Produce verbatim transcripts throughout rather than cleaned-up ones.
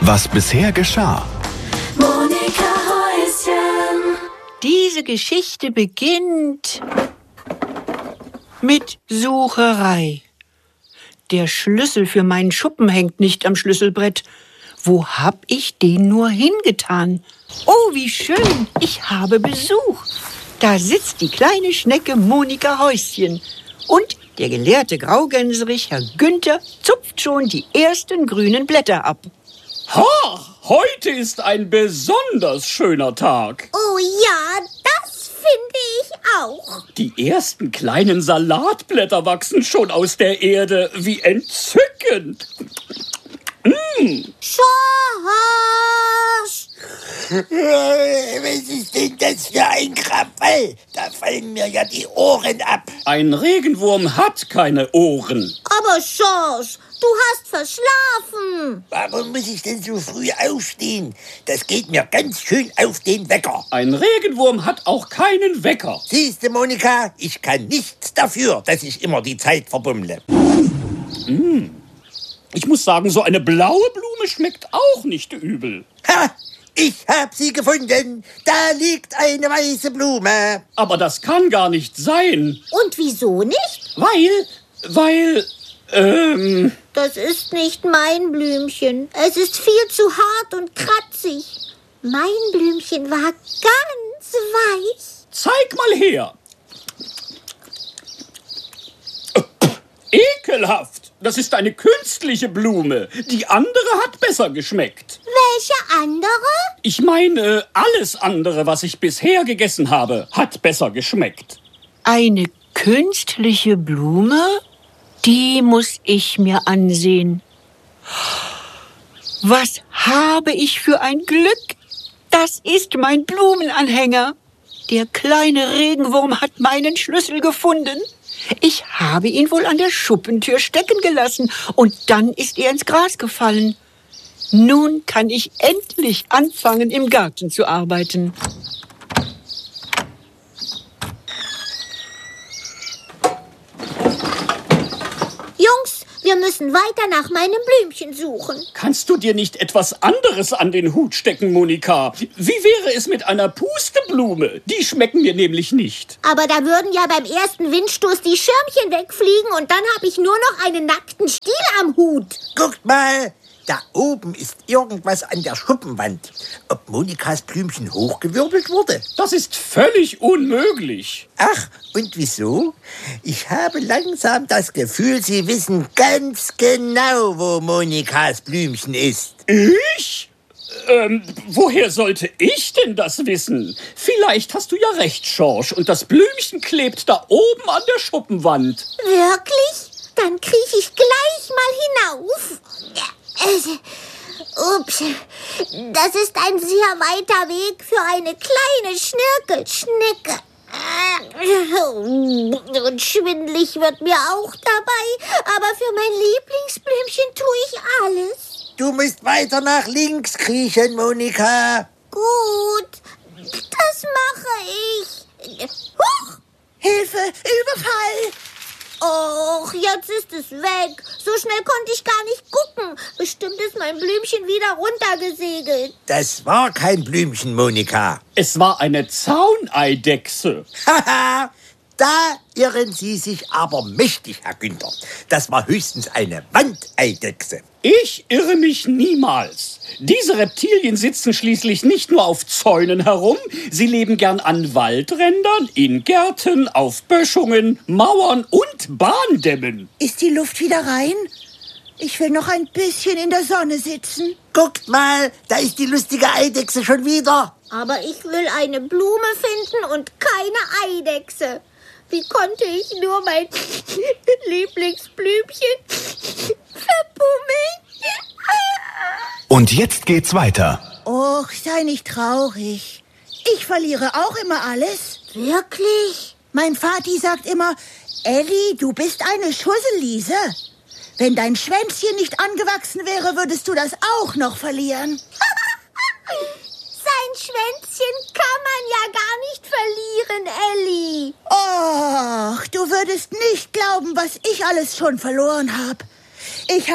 Was bisher geschah. Monika Häuschen. Diese Geschichte beginnt mit Sucherei. Der Schlüssel für meinen Schuppen hängt nicht am Schlüsselbrett. Wo hab ich den nur hingetan? Oh, wie schön, ich habe Besuch. Da sitzt die kleine Schnecke Monika Häuschen. Und der gelehrte Graugänserich, Herr Günther, zupft schon die ersten grünen Blätter ab. Ha, heute ist ein besonders schöner Tag. Oh ja, das finde ich auch. Die ersten kleinen Salatblätter wachsen schon aus der Erde. Wie entzückend. Mm. Schorsch! Was ist denn das für ein Krawall? Da fallen mir ja die Ohren ab. Ein Regenwurm hat keine Ohren. Aber Schorsch, du hast verschlafen. Warum muss ich denn so früh aufstehen? Das geht mir ganz schön auf den Wecker. Ein Regenwurm hat auch keinen Wecker. Siehste, Monika, ich kann nichts dafür, dass ich immer die Zeit verbummle. Mm. Ich muss sagen, so eine blaue Blume schmeckt auch nicht übel. Ha! Ich hab sie gefunden. Da liegt eine weiße Blume. Aber das kann gar nicht sein. Und wieso nicht? Weil, weil, ähm... Das ist nicht mein Blümchen. Es ist viel zu hart und kratzig. Mein Blümchen war ganz weich. Zeig mal her. Ekelhaft. Das ist eine künstliche Blume. Die andere hat besser geschmeckt. Welche andere? Ich meine, alles andere, was ich bisher gegessen habe, hat besser geschmeckt. Eine künstliche Blume? Die muss ich mir ansehen. Was habe ich für ein Glück? Das ist mein Blumenanhänger. Der kleine Regenwurm hat meinen Schlüssel gefunden. Ich habe ihn wohl an der Schuppentür stecken gelassen und dann ist er ins Gras gefallen. Nun kann ich endlich anfangen, im Garten zu arbeiten. Jungs, wir müssen weiter nach meinem Blümchen suchen. Kannst du dir nicht etwas anderes an den Hut stecken, Monika? Wie wäre es mit einer Pusteblume? Die schmecken mir nämlich nicht. Aber da würden ja beim ersten Windstoß die Schirmchen wegfliegen und dann habe ich nur noch einen nackten Stiel am Hut. Guckt mal, da oben ist irgendwas an der Schuppenwand. Ob Monikas Blümchen hochgewirbelt wurde? Das ist völlig unmöglich. Ach, und wieso? Ich habe langsam das Gefühl, Sie wissen ganz genau, wo Monikas Blümchen ist. Ich? Ähm, woher sollte ich denn das wissen? Vielleicht hast du ja recht, Schorsch, und das Blümchen klebt da oben an der Schuppenwand. Wirklich? Dann krieche ich gleich mal hinauf. Ups, das ist ein sehr weiter Weg für eine kleine Schnirkelschnecke. Und schwindelig wird mir auch dabei, aber für mein Lieblingsblümchen tue ich alles. Du musst weiter nach links kriechen, Monika. Gut, das mache ich. Huch! Hilfe, Überfall! Och, jetzt ist es weg. So schnell konnte ich gar nicht gucken. Bestimmt ist mein Blümchen wieder runtergesegelt. Das war kein Blümchen, Monika. Es war eine Zauneidechse. Haha, da irren Sie sich aber mächtig, Herr Günther. Das war höchstens eine Wandeidechse. Ich irre mich niemals. Diese Reptilien sitzen schließlich nicht nur auf Zäunen herum, sie leben gern an Waldrändern, in Gärten, auf Böschungen, Mauern und Bahndämmen. Ist die Luft wieder rein? Ich will noch ein bisschen in der Sonne sitzen. Guckt mal, da ist die lustige Eidechse schon wieder. Aber ich will eine Blume finden und keine Eidechse. Wie konnte ich nur mein Lieblingsblümchen verbummeln? Und jetzt geht's weiter. Och, sei nicht traurig. Ich verliere auch immer alles. Wirklich? Mein Vati sagt immer, Elli, du bist eine Schusseliese. Wenn dein Schwänzchen nicht angewachsen wäre, würdest du das auch noch verlieren. Sein Schwänzchen kann man ja gar nicht verlieren, Elli. Och, du würdest nicht glauben, was ich alles schon verloren habe. Ich habe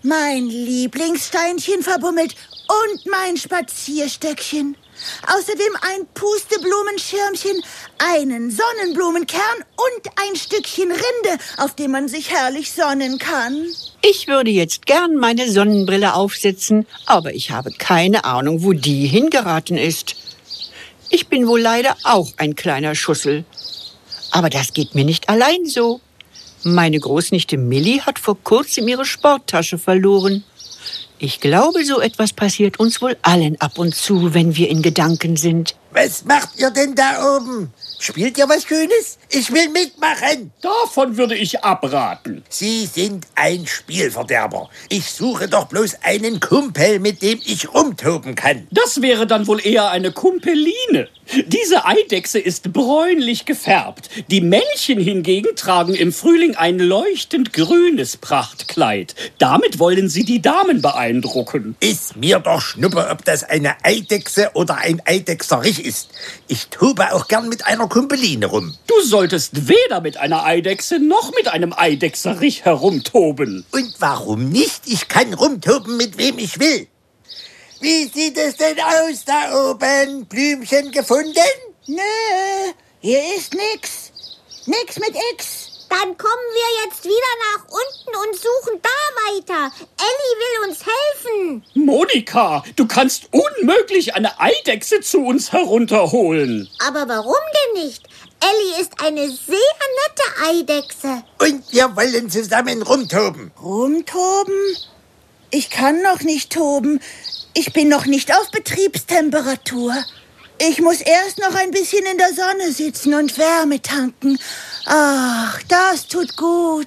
Mein Lieblingssteinchen verbummelt und mein Spazierstöckchen. Außerdem ein Pusteblumenschirmchen, einen Sonnenblumenkern und ein Stückchen Rinde, auf dem man sich herrlich sonnen kann. Ich würde jetzt gern meine Sonnenbrille aufsetzen, aber ich habe keine Ahnung, wo die hingeraten ist. Ich bin wohl leider auch ein kleiner Schussel. Aber das geht mir nicht allein so. Meine Großnichte Millie hat vor kurzem ihre Sporttasche verloren. Ich glaube, so etwas passiert uns wohl allen ab und zu, wenn wir in Gedanken sind. Was macht ihr denn da oben? Spielt ihr was Schönes? Ich will mitmachen. Davon würde ich abraten. Sie sind ein Spielverderber. Ich suche doch bloß einen Kumpel, mit dem ich rumtoben kann. Das wäre dann wohl eher eine Kumpeline. Diese Eidechse ist bräunlich gefärbt. Die Männchen hingegen tragen im Frühling ein leuchtend grünes Prachtkleid. Damit wollen sie die Damen beeindrucken. Ist mir doch Schnuppe, ob das eine Eidechse oder ein Eidechserich ist. Ich tobe auch gern mit einer Kumpeline rum. Du solltest weder mit einer Eidechse noch mit einem Eidechserich herumtoben. Und warum nicht? Ich kann rumtoben, mit wem ich will. Wie sieht es denn aus da oben? Blümchen gefunden? Nö, hier ist nix. Nix mit X. Dann kommen wir jetzt wieder nach unten und suchen da weiter. Elli will uns helfen. Monika, du kannst unmöglich eine Eidechse zu uns herunterholen. Aber warum denn nicht? Elli ist eine sehr nette Eidechse. Und wir wollen zusammen rumtoben. Rumtoben? Ich kann noch nicht toben. Ich bin noch nicht auf Betriebstemperatur. Ich muss erst noch ein bisschen in der Sonne sitzen und Wärme tanken. Ach, das tut gut.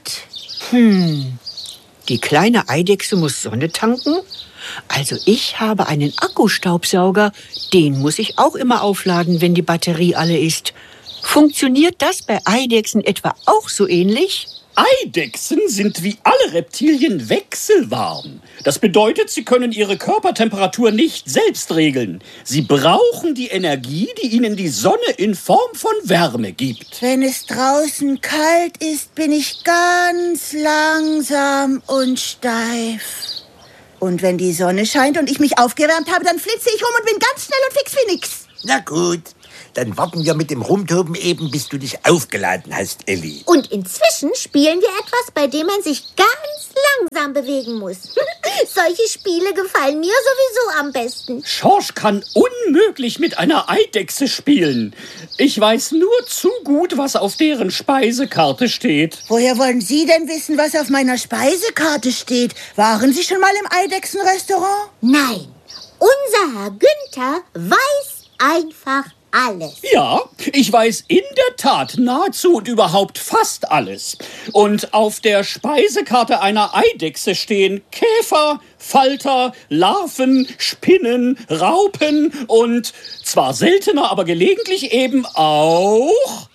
Hm, die kleine Eidechse muss Sonne tanken? Also ich habe einen Akkustaubsauger. Den muss ich auch immer aufladen, wenn die Batterie alle ist. Funktioniert das bei Eidechsen etwa auch so ähnlich? Eidechsen sind wie alle Reptilien wechselwarm. Das bedeutet, sie können ihre Körpertemperatur nicht selbst regeln. Sie brauchen die Energie, die ihnen die Sonne in Form von Wärme gibt. Wenn es draußen kalt ist, bin ich ganz langsam und steif. Und wenn die Sonne scheint und ich mich aufgewärmt habe, dann flitze ich rum und bin ganz schnell und fix wie nix. Na gut, dann warten wir mit dem Rumtoben eben, bis du dich aufgeladen hast, Elli. Und inzwischen spielen wir etwas, bei dem man sich ganz langsam bewegen muss. Solche Spiele gefallen mir sowieso am besten. Schorsch kann unmöglich mit einer Eidechse spielen. Ich weiß nur zu gut, was auf deren Speisekarte steht. Woher wollen Sie denn wissen, was auf meiner Speisekarte steht? Waren Sie schon mal im Eidechsenrestaurant? Nein, unser Herr Günther weiß einfach alles. Ja, ich weiß in der Tat nahezu und überhaupt fast alles. Und auf der Speisekarte einer Eidechse stehen Käfer, Falter, Larven, Spinnen, Raupen und zwar seltener, aber gelegentlich eben auch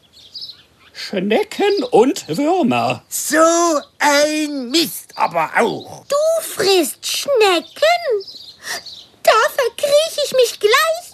Schnecken und Würmer. So ein Mist aber auch. Du frisst Schnecken? Da verkrieche ich mich gleich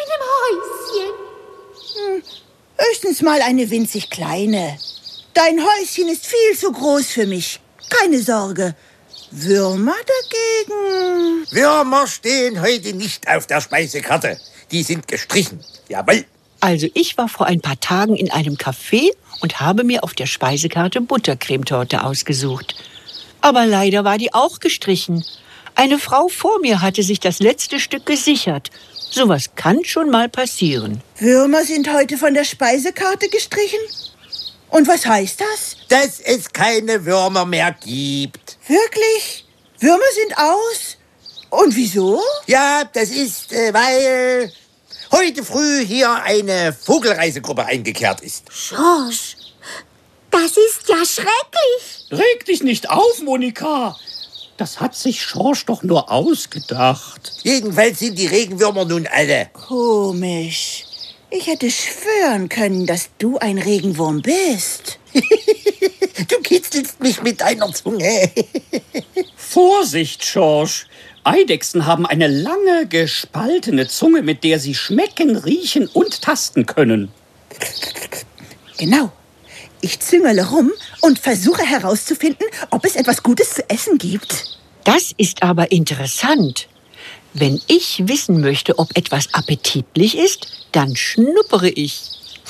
in meinem Häuschen. Hm, höchstens mal eine winzig kleine. Dein Häuschen ist viel zu groß für mich. Keine Sorge. Würmer dagegen... Würmer stehen heute nicht auf der Speisekarte. Die sind gestrichen. Jawohl. Also ich war vor ein paar Tagen in einem Café und habe mir auf der Speisekarte Buttercremetorte ausgesucht. Aber leider war die auch gestrichen. Eine Frau vor mir hatte sich das letzte Stück gesichert. Sowas kann schon mal passieren. Würmer sind heute von der Speisekarte gestrichen? Und was heißt das? Dass es keine Würmer mehr gibt. Wirklich? Würmer sind aus? Und wieso? Ja, das ist, äh, weil heute früh hier eine Vogelreisegruppe eingekehrt ist. Schorsch, das ist ja schrecklich. Reg dich nicht auf, Monika. Das hat sich Schorsch doch nur ausgedacht. Jedenfalls sind die Regenwürmer nun alle. Komisch. Ich hätte schwören können, dass du ein Regenwurm bist. Du kitzelst mich mit deiner Zunge. Vorsicht, Schorsch. Eidechsen haben eine lange, gespaltene Zunge, mit der sie schmecken, riechen und tasten können. Genau. Ich züngele rum und versuche herauszufinden, ob es etwas Gutes zu essen gibt. Das ist aber interessant. Wenn ich wissen möchte, ob etwas appetitlich ist, dann schnuppere ich.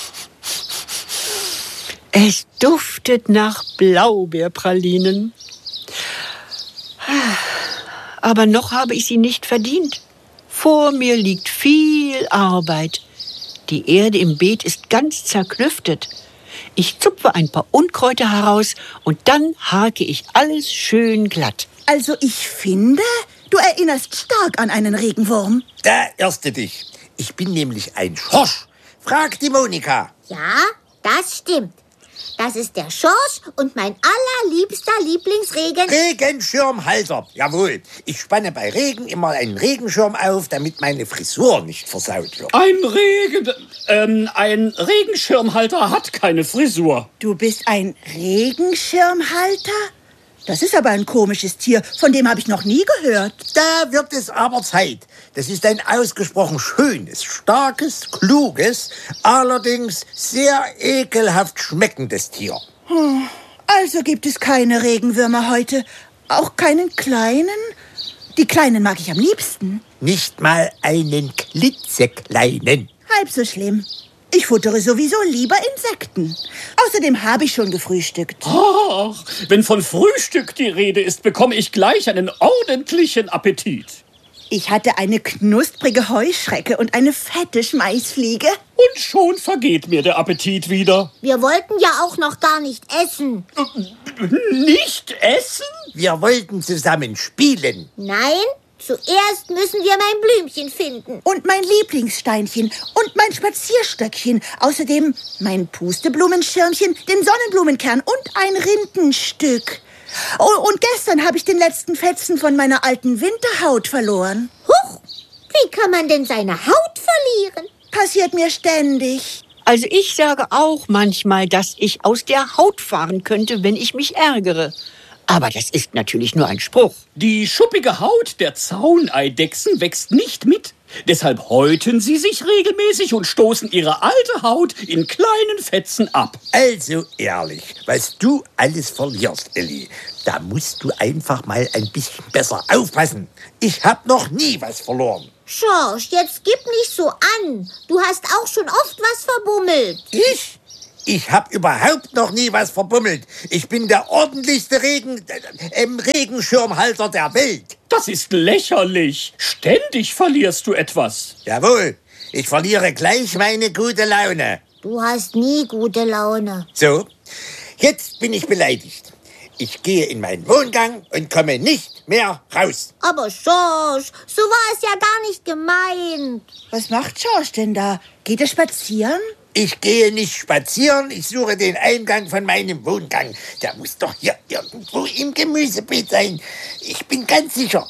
Es duftet nach Blaubeerpralinen. Aber noch habe ich sie nicht verdient. Vor mir liegt viel Arbeit. Die Erde im Beet ist ganz zerklüftet. Ich zupfe ein paar Unkräuter heraus und dann hake ich alles schön glatt. Also ich finde, du erinnerst stark an einen Regenwurm. Da irrst du dich. Ich bin nämlich ein Schorsch. Frag die Monika. Ja, das stimmt. Das ist der Schorsch und mein allerliebster Lieblingsregen... Regenschirmhalter. Jawohl. Ich spanne bei Regen immer einen Regenschirm auf, damit meine Frisur nicht versaut wird. Ein Regen... Ähm, ein Regenschirmhalter hat keine Frisur. Du bist ein Regenschirmhalter? Das ist aber ein komisches Tier, von dem habe ich noch nie gehört. Da wird es aber Zeit. Das ist ein ausgesprochen schönes, starkes, kluges, allerdings sehr ekelhaft schmeckendes Tier. Hm, also gibt es keine Regenwürmer heute. Auch keinen kleinen? Die kleinen mag ich am liebsten. Nicht mal einen klitzekleinen. Halb so schlimm. Ich futtere sowieso lieber Insekten. Außerdem habe ich schon gefrühstückt. Ach, wenn von Frühstück die Rede ist, bekomme ich gleich einen ordentlichen Appetit. Ich hatte eine knusprige Heuschrecke und eine fette Schmeißfliege. Und schon vergeht mir der Appetit wieder. Wir wollten ja auch noch gar nicht essen. Nicht essen? Wir wollten zusammen spielen. Nein, zuerst müssen wir mein Blümchen finden. Und mein Lieblingssteinchen und mein Spazierstöckchen. Außerdem mein Pusteblumenschirmchen, den Sonnenblumenkern und ein Rindenstück. Oh, und gestern habe ich den letzten Fetzen von meiner alten Winterhaut verloren. Huch, wie kann man denn seine Haut verlieren? Passiert mir ständig. Also ich sage auch manchmal, dass ich aus der Haut fahren könnte, wenn ich mich ärgere. Aber das ist natürlich nur ein Spruch. Die schuppige Haut der Zauneidechsen wächst nicht mit. Deshalb häuten sie sich regelmäßig und stoßen ihre alte Haut in kleinen Fetzen ab. Also ehrlich, was du alles verlierst, Elli, da musst du einfach mal ein bisschen besser aufpassen. Ich hab noch nie was verloren. Schorsch, jetzt gib nicht so an. Du hast auch schon oft was verbummelt. Ich? Ich hab überhaupt noch nie was verbummelt. Ich bin der ordentlichste Regen, äh, Regenschirmhalter der Welt. Das ist lächerlich. Ständig verlierst du etwas. Jawohl, ich verliere gleich meine gute Laune. Du hast nie gute Laune. So, jetzt bin ich beleidigt. Ich gehe in meinen Wohngang und komme nicht mehr raus. Aber Schorsch, so war es ja gar nicht gemeint. Was macht Schorsch denn da? Geht er spazieren? Ich gehe nicht spazieren, ich suche den Eingang von meinem Wohngang. Der muss doch hier irgendwo im Gemüsebeet sein. Ich bin ganz sicher.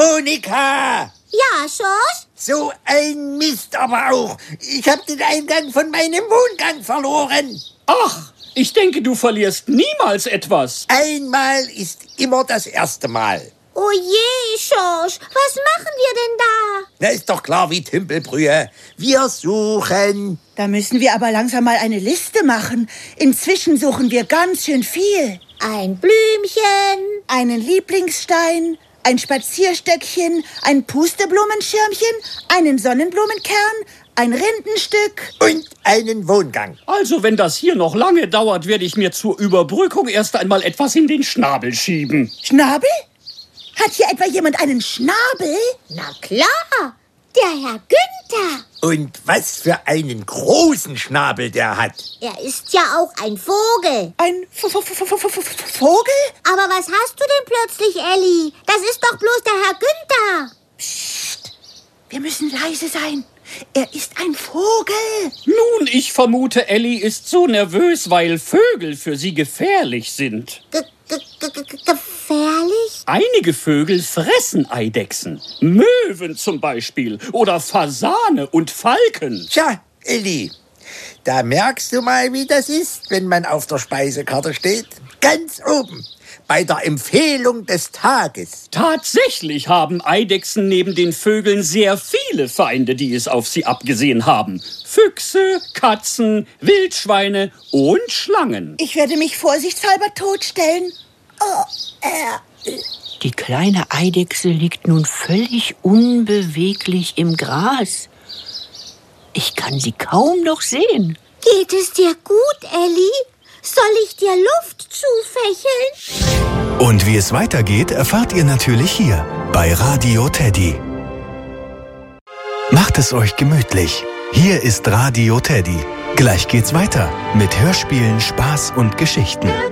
Monika! Ja, Schorsch? So ein Mist aber auch. Ich habe den Eingang von meinem Wohngang verloren. Ach, ich denke, du verlierst niemals etwas. Einmal ist immer das erste Mal. Oh je, Schorsch, was machen wir denn da? Na, ist doch klar wie Tümpelbrühe. Wir suchen. Da müssen wir aber langsam mal eine Liste machen. Inzwischen suchen wir ganz schön viel. Ein Blümchen. Einen Lieblingsstein, ein Spazierstöckchen, ein Pusteblumenschirmchen, einen Sonnenblumenkern, ein Rindenstück. Und einen Wohngang. Also, wenn das hier noch lange dauert, werde ich mir zur Überbrückung erst einmal etwas in den Schnabel schieben. Schnabel? Hat hier etwa jemand einen Schnabel? Na klar, der Herr Günther. Und was für einen großen Schnabel der hat. Er ist ja auch ein Vogel. Ein V V V V V Vogel? Aber was hast du denn plötzlich, Elli? Das ist doch bloß der Herr Günther. Psst, wir müssen leise sein. Er ist ein Vogel. Nun, ich vermute, Elli ist so nervös, weil Vögel für sie gefährlich sind. Ge ge ge ge gefährlich? Einige Vögel fressen Eidechsen. Möwen zum Beispiel. Oder Fasane und Falken. Tja, Elli, da merkst du mal, wie das ist, wenn man auf der Speisekarte steht. Ganz oben. Bei der Empfehlung des Tages. Tatsächlich haben Eidechsen neben den Vögeln sehr viele Feinde, die es auf sie abgesehen haben. Füchse, Katzen, Wildschweine und Schlangen. Ich werde mich vorsichtshalber totstellen. Oh, äh, Die kleine Eidechse liegt nun völlig unbeweglich im Gras. Ich kann sie kaum noch sehen. Geht es dir gut, Elli? Soll ich dir Luft zufächeln? Und wie es weitergeht, erfahrt ihr natürlich hier bei Radio Teddy. Macht es euch gemütlich. Hier ist Radio Teddy. Gleich geht's weiter mit Hörspielen, Spaß und Geschichten.